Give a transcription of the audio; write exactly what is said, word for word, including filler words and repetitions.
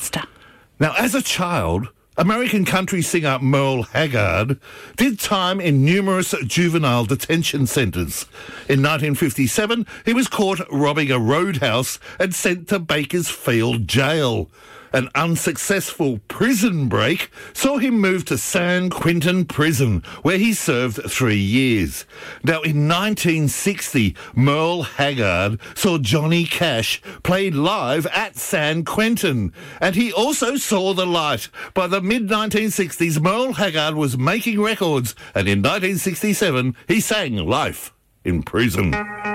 Chester. Now, as a child, American country singer Merle Haggard did time in numerous juvenile detention centres. In nineteen fifty-seven, he was caught robbing a roadhouse and sent to Bakersfield Jail. An unsuccessful prison break saw him move to San Quentin Prison, where he served three years. Now, in nineteen sixty, Merle Haggard saw Johnny Cash played live at San Quentin, and he also saw the light. By the mid nineteen sixties, Merle Haggard was making records, and in nineteen sixty-seven, he sang Life in Prison.